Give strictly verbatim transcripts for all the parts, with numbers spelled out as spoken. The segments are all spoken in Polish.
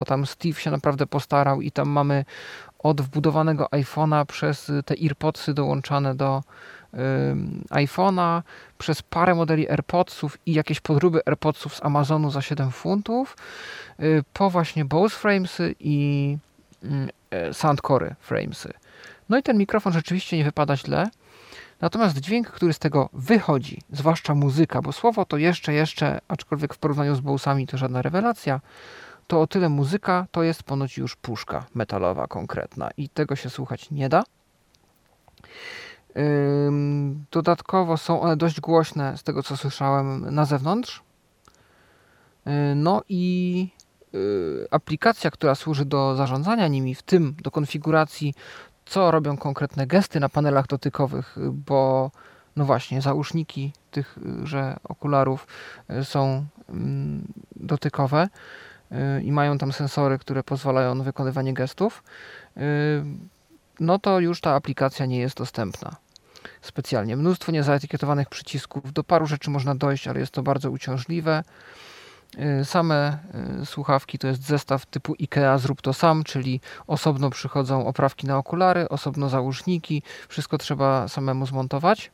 tam Steve się naprawdę postarał i tam mamy od wbudowanego iPhone'a przez te AirPodsy dołączane do y, iPhone'a, przez parę modeli AirPodsów i jakieś podróby AirPodsów z Amazonu za siedem funtów, y, po właśnie Bose Framesy i y, Soundcore Framesy. No i ten mikrofon rzeczywiście nie wypada źle, natomiast dźwięk, który z tego wychodzi, zwłaszcza muzyka, bo słowo to jeszcze, jeszcze, aczkolwiek w porównaniu z Bose'ami to żadna rewelacja, to o tyle muzyka to jest ponoć już puszka metalowa konkretna i tego się słuchać nie da. Ym, dodatkowo są one dość głośne z tego, co słyszałem, na zewnątrz. Yy, no i yy, aplikacja, która służy do zarządzania nimi, w tym do konfiguracji, co robią konkretne gesty na panelach dotykowych, bo no właśnie, załóżniki tychże okularów są ym, dotykowe i mają tam sensory, które pozwalają na wykonywanie gestów, no to już ta aplikacja nie jest dostępna specjalnie. Mnóstwo niezaetykietowanych przycisków, do paru rzeczy można dojść, ale jest to bardzo uciążliwe. Same słuchawki to jest zestaw typu IKEA zrób to sam, czyli osobno przychodzą oprawki na okulary, osobno załóżniki, wszystko trzeba samemu zmontować.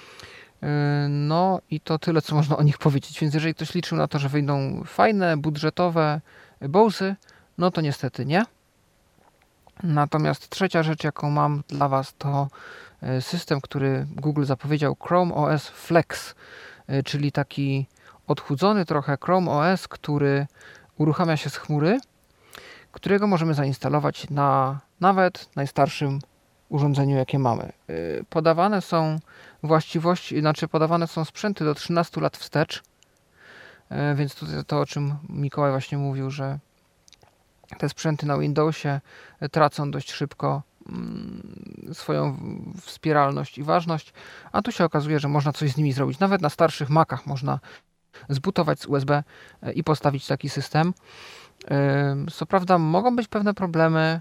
No i to tyle, co można o nich powiedzieć. Więc jeżeli ktoś liczył na to, że wyjdą fajne, budżetowe Bose'y, no to niestety nie. Natomiast trzecia rzecz, jaką mam dla Was, to system, który Google zapowiedział, Chrome O S Flex, czyli taki odchudzony trochę Chrome O S, który uruchamia się z chmury, którego możemy zainstalować na nawet najstarszym urządzeniu, jakie mamy. Podawane są właściwości, znaczy podawane są sprzęty do trzynastu lat wstecz, więc tutaj to, o czym Mikołaj właśnie mówił, że te sprzęty na Windowsie tracą dość szybko swoją wspieralność i ważność, a tu się okazuje, że można coś z nimi zrobić. Nawet na starszych Macach można zbutować z U S B i postawić taki system. Co prawda mogą być pewne problemy.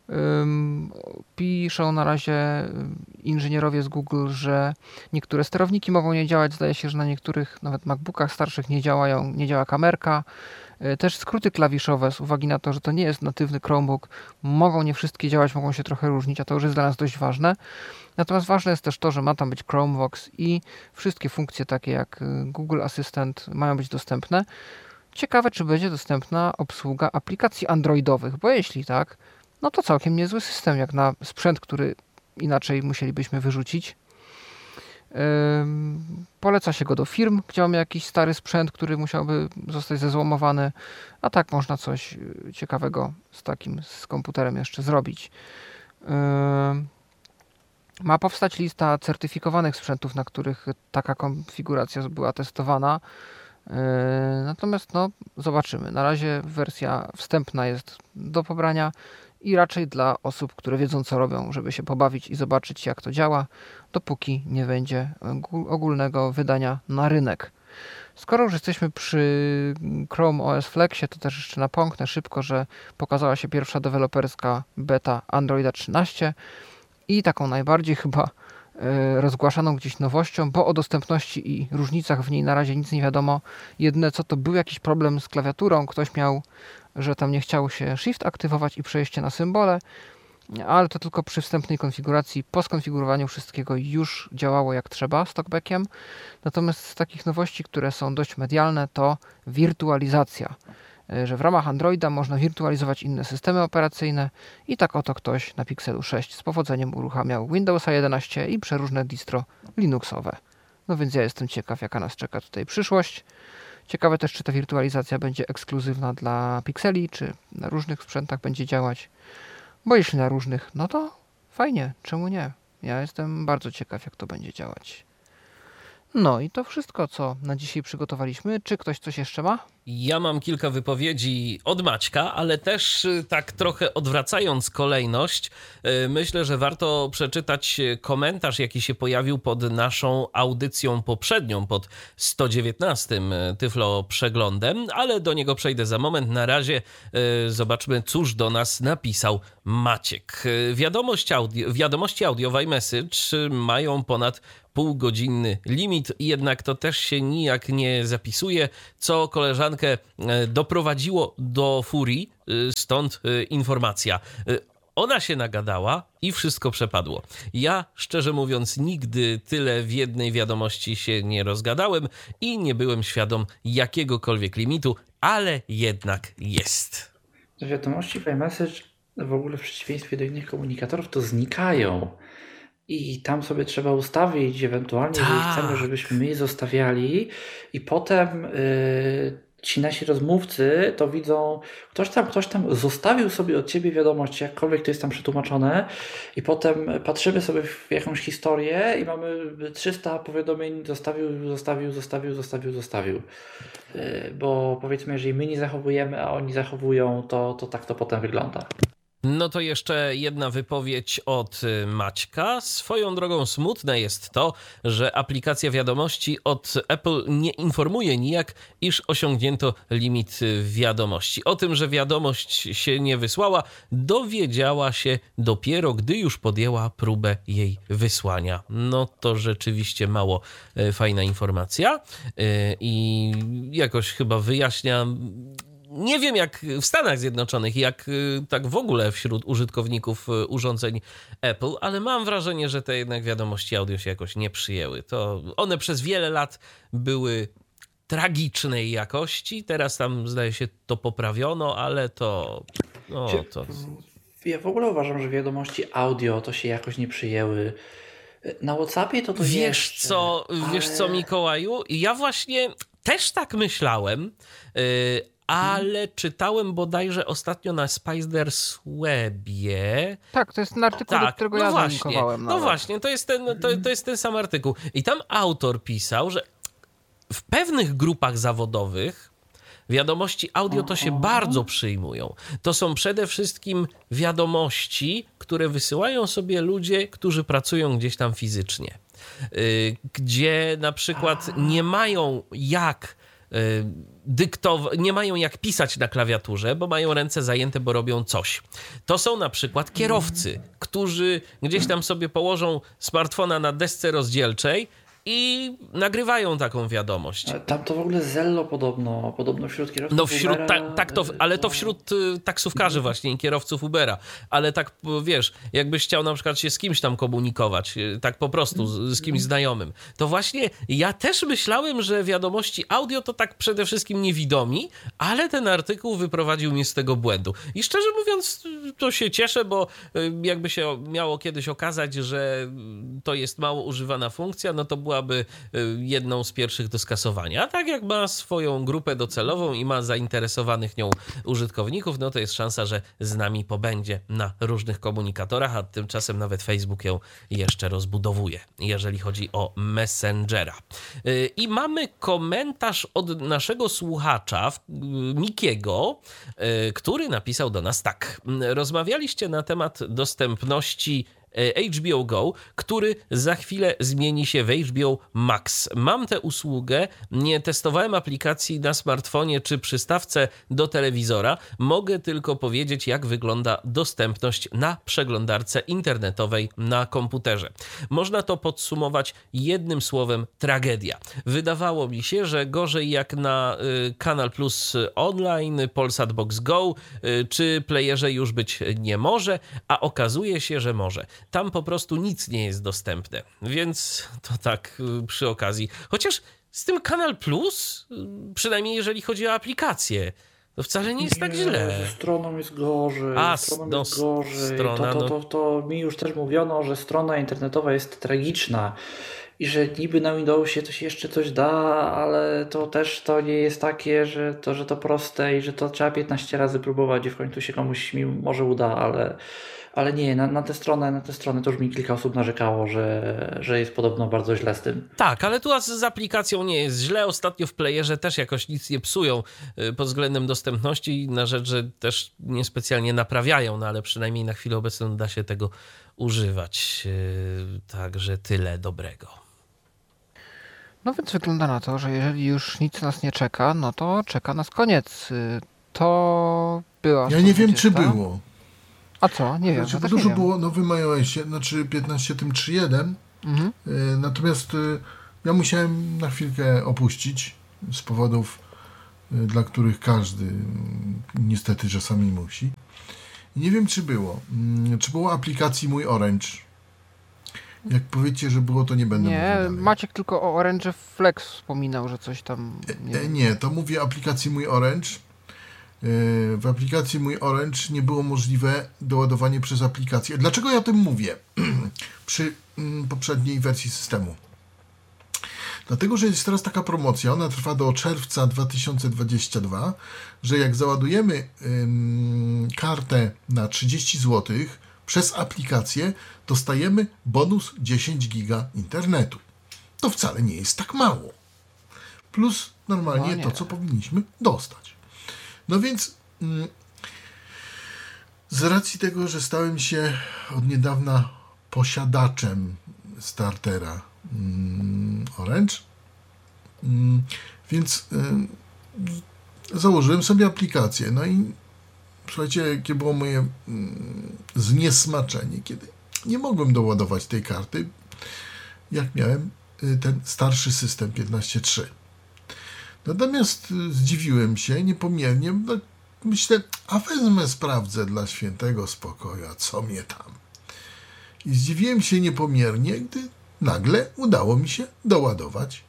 Piszą na razie inżynierowie z Google, że niektóre sterowniki mogą nie działać. Zdaje się, że na niektórych nawet MacBookach starszych nie działają, nie działa kamerka. Też skróty klawiszowe, z uwagi na to, że to nie jest natywny Chromebook, mogą nie wszystkie działać, mogą się trochę różnić, a to już jest dla nas dość ważne. Natomiast ważne jest też to, że ma tam być Chromevox i wszystkie funkcje takie jak Google Assistant mają być dostępne. Ciekawe, czy będzie dostępna obsługa aplikacji androidowych, bo jeśli tak, no to całkiem niezły system, jak na sprzęt, który inaczej musielibyśmy wyrzucić. Yy, poleca się go do firm, gdzie mamy jakiś stary sprzęt, który musiałby zostać zezłomowany, a tak można coś ciekawego z takim, z komputerem jeszcze zrobić. Yy, ma powstać lista certyfikowanych sprzętów, na których taka konfiguracja była testowana. Yy, natomiast no, zobaczymy. Na razie wersja wstępna jest do pobrania i raczej dla osób, które wiedzą, co robią, żeby się pobawić i zobaczyć, jak to działa, dopóki nie będzie ogólnego wydania na rynek. Skoro już jesteśmy przy Chrome O S Flexie, to też jeszcze napomknę szybko, że pokazała się pierwsza deweloperska beta Androida trzynaście i taką najbardziej chyba rozgłaszaną gdzieś nowością, bo o dostępności i różnicach w niej na razie nic nie wiadomo. Jedyne co, to był jakiś problem z klawiaturą, ktoś miał, że tam nie chciało się Shift aktywować i przejście na symbole, ale to tylko przy wstępnej konfiguracji. Po skonfigurowaniu wszystkiego już działało jak trzeba z talkbackiem. Natomiast z takich nowości, które są dość medialne, to wirtualizacja, że w ramach Androida można wirtualizować inne systemy operacyjne i tak oto ktoś na Pixelu sześć z powodzeniem uruchamiał Windowsa jedenaście i przeróżne distro Linuxowe. No więc ja jestem ciekaw, jaka nas czeka tutaj przyszłość. Ciekawe też, czy ta wirtualizacja będzie ekskluzywna dla Pixeli, czy na różnych sprzętach będzie działać. Bo jeśli na różnych, no to fajnie, czemu nie? Ja jestem bardzo ciekaw, jak to będzie działać. No i to wszystko, co na dzisiaj przygotowaliśmy. Czy ktoś coś jeszcze ma? Ja mam kilka wypowiedzi od Maćka, ale też tak trochę odwracając kolejność, myślę, że warto przeczytać komentarz, jaki się pojawił pod naszą audycją poprzednią, pod sto dziewiętnastym Tyflo Przeglądem, ale do niego przejdę za moment. Na razie zobaczmy, cóż do nas napisał Maciek. Wiadomość audio, wiadomości audiowe i message mają ponad półgodzinny limit, jednak to też się nijak nie zapisuje, co koleżankę doprowadziło do furii, stąd informacja. Ona się nagadała i wszystko przepadło. Ja, szczerze mówiąc, nigdy tyle w jednej wiadomości się nie rozgadałem i nie byłem świadom jakiegokolwiek limitu, ale jednak jest. Wiadomości w iMessage w ogóle w przeciwieństwie do innych komunikatorów to znikają. I tam sobie trzeba ustawić ewentualnie, jeżeli Tak. chcemy, żebyśmy my je zostawiali i potem yy, ci nasi rozmówcy to widzą, ktoś tam, ktoś tam zostawił sobie od ciebie wiadomość, jakkolwiek to jest tam przetłumaczone i potem patrzymy sobie w jakąś historię i mamy trzysta powiadomień zostawił, zostawił, zostawił, zostawił, zostawił. Yy, bo powiedzmy, jeżeli my nie zachowujemy, a oni zachowują, to, to tak to potem wygląda. No to jeszcze jedna wypowiedź od Maćka. Swoją drogą smutne jest to, że aplikacja wiadomości od Apple nie informuje nijak, iż osiągnięto limit wiadomości. O tym, że wiadomość się nie wysłała, dowiedziała się dopiero, gdy już podjęła próbę jej wysłania. No to rzeczywiście mało fajna informacja i jakoś chyba wyjaśnia. Nie wiem jak w Stanach Zjednoczonych, jak tak w ogóle wśród użytkowników urządzeń Apple, ale mam wrażenie, że te jednak wiadomości audio się jakoś nie przyjęły. To one przez wiele lat były tragicznej jakości, teraz tam zdaje się to poprawiono, ale to... No, to... Ja w ogóle uważam, że wiadomości audio to się jakoś nie przyjęły. Na WhatsAppie to to Wiesz jeszcze, co, ale... wiesz co, Mikołaju? Ja właśnie też tak myślałem, yy, ale czytałem bodajże ostatnio na Spider's Webie. Tak, to jest ten artykuł, tak, do którego no ja właśnie, zalinkowałem. No nawet. właśnie, to jest, ten, to, to jest ten sam artykuł. I tam autor pisał, że w pewnych grupach zawodowych wiadomości audio to się bardzo przyjmują. To są przede wszystkim wiadomości, które wysyłają sobie ludzie, którzy pracują gdzieś tam fizycznie. Gdzie na przykład nie mają jak dyktować, nie mają jak pisać na klawiaturze, bo mają ręce zajęte, bo robią coś. To są na przykład kierowcy, którzy gdzieś tam sobie położą smartfona na desce rozdzielczej i nagrywają taką wiadomość. Tam to w ogóle Zello podobno, podobno wśród kierowców No wśród, Ubera, tak, tak to, ale to wśród y, taksówkarzy właśnie i kierowców Ubera. Ale tak, wiesz, jakbyś chciał na przykład się z kimś tam komunikować, y, tak po prostu, z, z kimś znajomym, to właśnie ja też myślałem, że wiadomości audio to tak przede wszystkim niewidomi, ale ten artykuł wyprowadził mnie z tego błędu. I szczerze mówiąc, to się cieszę, bo y, jakby się miało kiedyś okazać, że to jest mało używana funkcja, no to byłaby jedną z pierwszych do skasowania. A tak jak ma swoją grupę docelową i ma zainteresowanych nią użytkowników, no to jest szansa, że z nami pobędzie na różnych komunikatorach, a tymczasem nawet Facebook ją jeszcze rozbudowuje, jeżeli chodzi o Messengera. I mamy komentarz od naszego słuchacza, Mikiego, który napisał do nas tak. Rozmawialiście na temat dostępności H B O Go, który za chwilę zmieni się w H B O Max. Mam tę usługę, nie testowałem aplikacji na smartfonie czy przystawce do telewizora. Mogę tylko powiedzieć, jak wygląda dostępność na przeglądarce internetowej na komputerze. Można to podsumować jednym słowem: tragedia. Wydawało mi się, że gorzej jak na y, Kanal Plus Online, Polsat Box Go y, czy playerze już być nie może, a okazuje się, że może. Tam po prostu nic nie jest dostępne, więc to tak przy okazji. Chociaż z tym Kanal Plus, przynajmniej jeżeli chodzi o aplikację, to wcale nie jest tak źle. Ze stroną jest gorzej, A, stroną no, jest gorzej. strona, to, to, no. to, to mi już też mówiono, że strona internetowa jest tragiczna i że niby na Windowsie to się jeszcze coś da, ale to też to nie jest takie, że to, że to proste i że to trzeba piętnaście razy próbować i w końcu się komuś mi może uda, ale... Ale nie, na, na tę stronę, na tę stronę to już mi kilka osób narzekało, że, że jest podobno bardzo źle z tym. Tak, ale tu z, z aplikacją nie jest źle. Ostatnio w playerze też jakoś nic nie psują y, pod względem dostępności, na rzecz, że też niespecjalnie naprawiają, no ale przynajmniej na chwilę obecną da się tego używać. Y, także tyle dobrego. No więc wygląda na to, że jeżeli już nic nas nie czeka, no to czeka nas koniec. Y, To była... Ja nie wiem, czy dwudziesta. było. A co? Nie wiem. Znaczy, ja też dużo nie wiem. było nowym iOSie, znaczy piętnaście tym trzy jeden, Mhm. Natomiast ja musiałem na chwilkę opuścić z powodów, dla których każdy niestety czasami musi. I nie wiem, czy było. Czy było aplikacji Mój Orange? Jak powiecie, że było, to nie będę Nie, mówił dalej. Maciek tylko o Orange Flex wspominał, że coś tam... Nie, E, nie, to mówię o aplikacji Mój Orange. W aplikacji Mój Orange nie było możliwe doładowanie przez aplikację. Dlaczego ja o tym mówię przy poprzedniej wersji systemu? Dlatego, że jest teraz taka promocja, ona trwa do czerwca dwa tysiące dwudziestego drugiego, że jak załadujemy ym, kartę na trzydzieści złotych przez aplikację, dostajemy bonus dziesięć giga internetu. To wcale nie jest tak mało. Plus normalnie No to, nie. co powinniśmy dostać. No więc ym, z racji tego, że stałem się od niedawna posiadaczem startera ym, Orange, ym, więc ym, założyłem sobie aplikację. No i słuchajcie, jakie było moje ym, zniesmaczenie, kiedy nie mogłem doładować tej karty, jak miałem y, ten starszy system piętnaście trzy. Natomiast y, zdziwiłem się niepomiernie. No, myślę, a wezmę, sprawdzę dla świętego spokoju, a co mnie tam. I zdziwiłem się niepomiernie, gdy nagle udało mi się doładować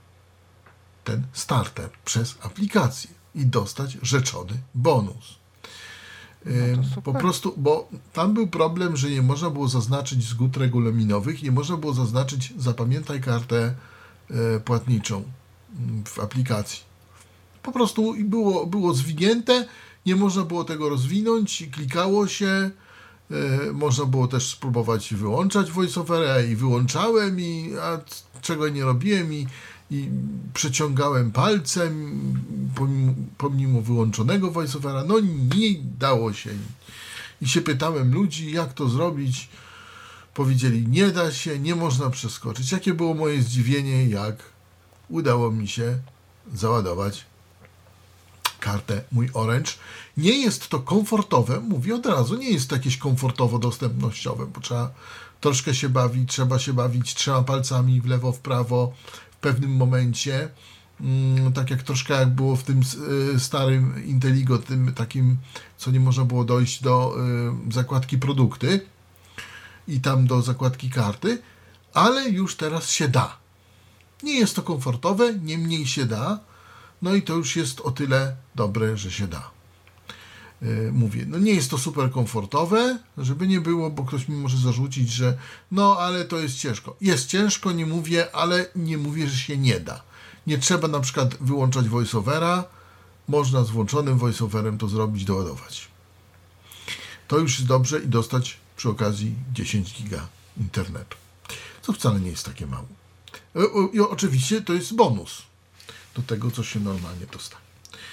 ten starter przez aplikację i dostać rzeczony bonus. No to Ym, po super. prostu, bo tam był problem, że nie można było zaznaczyć zgód regulaminowych, nie można było zaznaczyć zapamiętaj kartę e, płatniczą mm, w aplikacji. Po prostu było, było zwinięte, nie można było tego rozwinąć, klikało się, e, można było też spróbować wyłączać voiceovera i wyłączałem, i, a c- czego nie robiłem i, i przeciągałem palcem pomimo, pomimo wyłączonego voiceovera, no nie dało się. I się pytałem ludzi, jak to zrobić. Powiedzieli, nie da się, nie można przeskoczyć. Jakie było moje zdziwienie, jak udało mi się załadować kartę Mój Orange. Nie jest to komfortowe, mówię od razu, nie jest to jakieś komfortowo dostępnościowe, bo trzeba troszkę się bawić, trzeba się bawić trzema palcami w lewo, w prawo w pewnym momencie. Mm, tak jak troszkę jak było w tym y, starym Inteligo, tym takim, co nie można było dojść do y, zakładki produkty i tam do zakładki karty, ale już teraz się da. Nie jest to komfortowe, niemniej się da. No i to już jest o tyle dobre, że się da. Yy, mówię, no nie jest to super komfortowe, żeby nie było, bo ktoś mi może zarzucić, że no ale to jest ciężko. Jest ciężko, nie mówię, ale nie mówię, że się nie da. Nie trzeba na przykład wyłączać voiceovera, można z włączonym voiceoverem to zrobić, doładować. To już jest dobrze i dostać przy okazji dziesięć giga internetu. Co wcale nie jest takie mało. I oczywiście to jest bonus do tego, co się normalnie dostaje.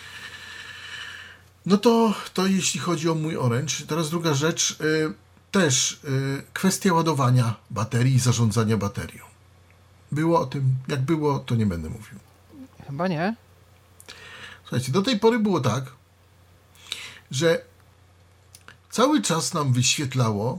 No to, to jeśli chodzi o Mój Orange. Teraz druga rzecz, y, też y, kwestia ładowania baterii i zarządzania baterią. Było o tym, jak było, to nie będę mówił. Chyba nie. Słuchajcie, do tej pory było tak, że cały czas nam wyświetlało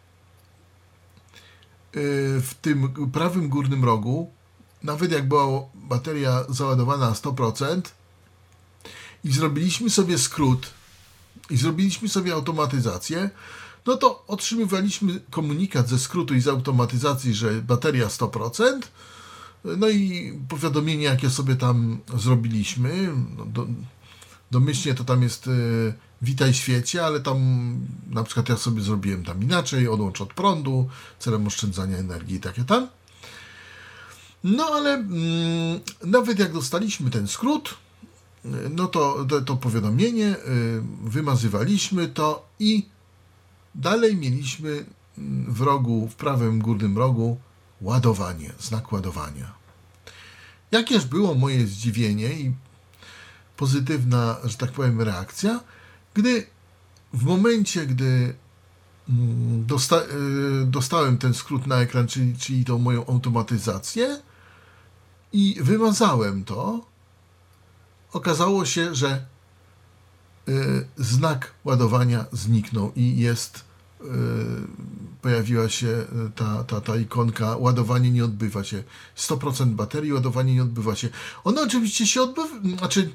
y, w tym prawym górnym rogu, nawet jak była bateria załadowana na sto procent i zrobiliśmy sobie skrót i zrobiliśmy sobie automatyzację, no to otrzymywaliśmy komunikat ze skrótu i z automatyzacji, że bateria sto procent, no i powiadomienie, jakie sobie tam zrobiliśmy. No do, domyślnie to tam jest y, witaj świecie, ale tam na przykład ja sobie zrobiłem tam inaczej, odłącz od prądu, celem oszczędzania energii i takie tam. No ale mm, nawet jak dostaliśmy ten skrót, no to, to, to powiadomienie, y, wymazywaliśmy to i dalej mieliśmy w rogu, w prawym górnym rogu ładowanie, znak ładowania. Jakież było moje zdziwienie i pozytywna, że tak powiem, reakcja, gdy w momencie, gdy mm, dosta, y, dostałem ten skrót na ekran, czyli, czyli tą moją automatyzację i wymazałem to, okazało się, że y, znak ładowania zniknął i jest pojawiła się ta, ta, ta ikonka, ładowanie nie odbywa się. sto procent baterii, ładowanie nie odbywa się. Ono oczywiście się odbywa, znaczy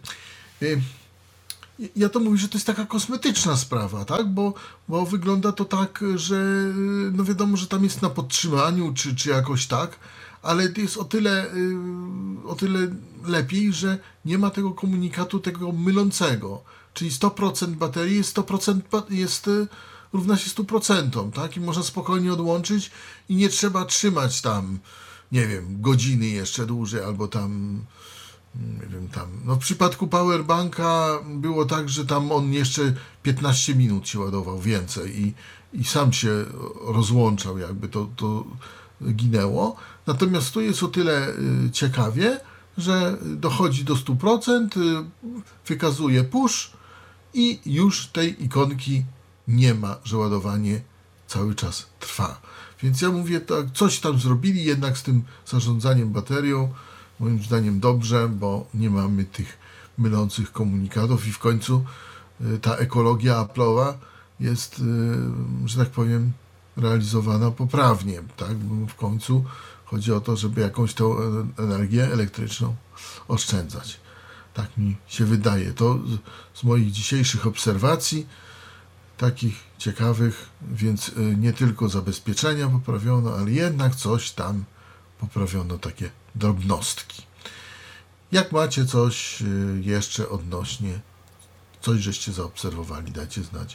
ja to mówię, że to jest taka kosmetyczna sprawa, tak? Bo, bo wygląda to tak, że no wiadomo, że tam jest na podtrzymaniu, czy, czy jakoś tak, ale jest o tyle, o tyle lepiej, że nie ma tego komunikatu tego mylącego. Czyli sto procent baterii jest sto procent jest równa się stu procentom, tak? I można spokojnie odłączyć i nie trzeba trzymać tam, nie wiem, godziny jeszcze dłużej, albo tam, nie wiem, tam. No w przypadku powerbanka było tak, że tam on jeszcze piętnaście minut się ładował więcej i, i sam się rozłączał, jakby to, to ginęło. Natomiast tu jest o tyle y, ciekawie, że dochodzi do stu procent, y, wykazuje push i już tej ikonki nie ma, że ładowanie cały czas trwa. Więc ja mówię, tak, coś tam zrobili jednak z tym zarządzaniem baterią, moim zdaniem dobrze, bo nie mamy tych mylących komunikatów i w końcu y, ta ekologia Apple'owa jest, y, że tak powiem, realizowana poprawnie, tak? Bo w końcu chodzi o to, żeby jakąś tą energię elektryczną oszczędzać. Tak mi się wydaje. To z, z moich dzisiejszych obserwacji, takich ciekawych, więc y, nie tylko zabezpieczenia poprawiono, ale jednak coś tam poprawiono, takie drobnostki. Jak macie coś y, jeszcze odnośnie, coś żeście zaobserwowali, dajcie znać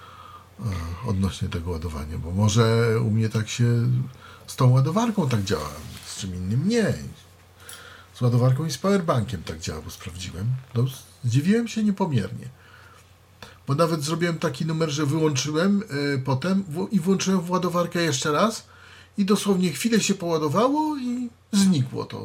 y, odnośnie tego ładowania, bo może u mnie tak się z tą ładowarką tak działa, z czym innym nie. Z ładowarką i z powerbankiem tak działa, bo sprawdziłem. No, zdziwiłem się niepomiernie. Bo nawet zrobiłem taki numer, że wyłączyłem y, potem w, i włączyłem w ładowarkę jeszcze raz i dosłownie chwilę się poładowało i znikło to.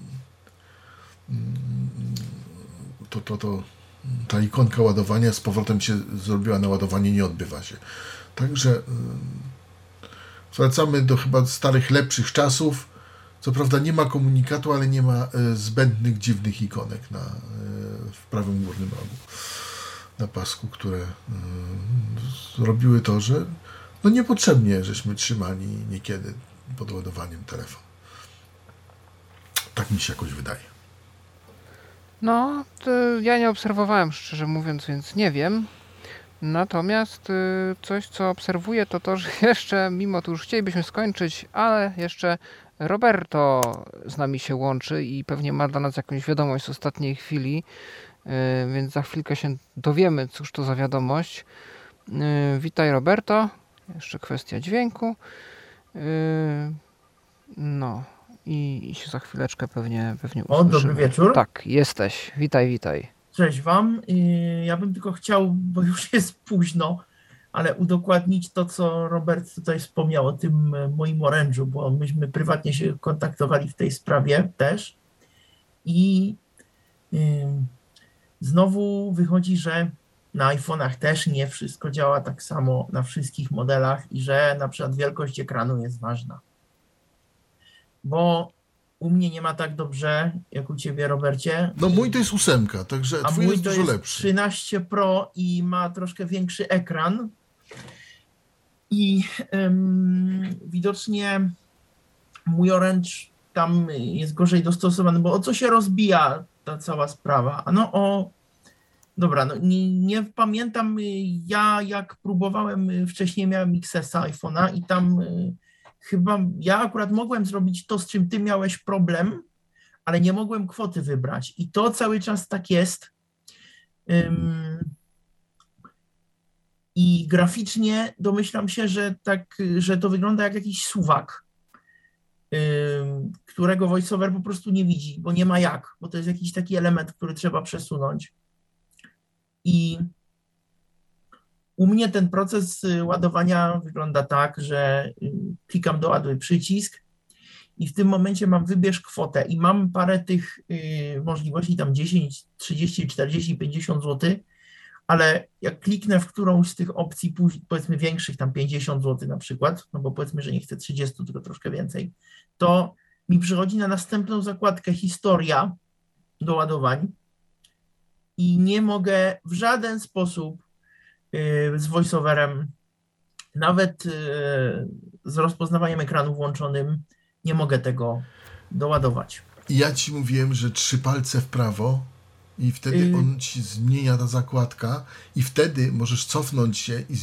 To, to, to ta ikonka ładowania z powrotem się zrobiła na ładowanie, nie odbywa się. Także y, wracamy do chyba starych, lepszych czasów. Co prawda nie ma komunikatu, ale nie ma y, zbędnych, dziwnych ikonek na, y, w prawym górnym rogu. Na pasku, które y, zrobiły to, że no niepotrzebnie żeśmy trzymali niekiedy pod ładowaniem telefon. Tak mi się jakoś wydaje. No, to ja nie obserwowałem, szczerze mówiąc, więc nie wiem. Natomiast y, coś, co obserwuję, to to, że jeszcze, mimo to już chcielibyśmy skończyć, ale jeszcze Roberto z nami się łączy i pewnie ma dla nas jakąś wiadomość z ostatniej chwili, y, więc za chwilkę się dowiemy, cóż to za wiadomość. Y, witaj, Roberto. Jeszcze kwestia dźwięku. Y, no i, i się za chwileczkę pewnie, pewnie O, usłyszymy. dobry wieczór. Tak, jesteś. Witaj, witaj. Cześć Wam. Yy, Ja bym tylko chciał, bo już jest późno, ale udokładnić to, co Robert tutaj wspomniał o tym e, moim orężu, bo myśmy prywatnie się kontaktowali w tej sprawie też. I yy, znowu wychodzi, że na iPhone'ach też nie wszystko działa tak samo na wszystkich modelach i że na przykład wielkość ekranu jest ważna. Bo u mnie nie ma tak dobrze, jak u Ciebie, Robercie. No mój to jest ósemka, także A twój mój jest to dużo jest lepszy. trzynaście Pro i ma troszkę większy ekran. I em, widocznie mój Orange tam jest gorzej dostosowany, bo o co się rozbija ta cała sprawa? Ano o... Dobra, no nie, nie pamiętam, ja jak próbowałem wcześniej, miałem X S-a iPhone'a i tam y, chyba ja akurat mogłem zrobić to, z czym ty miałeś problem, ale nie mogłem kwoty wybrać. I to cały czas tak jest. Ym, I graficznie domyślam się, że, tak, że to wygląda jak jakiś suwak, ym, którego VoiceOver po prostu nie widzi, bo nie ma jak, bo to jest jakiś taki element, który trzeba przesunąć. I u mnie ten proces ładowania wygląda tak, że klikam doładuj przycisk i w tym momencie mam wybierz kwotę i mam parę tych y, możliwości, tam dziesięć, trzydzieści, czterdzieści, pięćdziesiąt złotych, ale jak kliknę w którąś z tych opcji, powiedzmy większych, tam pięćdziesiąt złotych na przykład, no bo powiedzmy, że nie chcę trzydzieści, tylko troszkę więcej, to mi przychodzi na następną zakładkę historia doładowań i nie mogę w żaden sposób y, z VoiceOverem nawet y, z rozpoznawaniem ekranu włączonym nie mogę tego doładować. I ja ci mówiłem, że trzy palce w prawo i wtedy Y- on ci zmienia ta zakładka i wtedy możesz cofnąć się i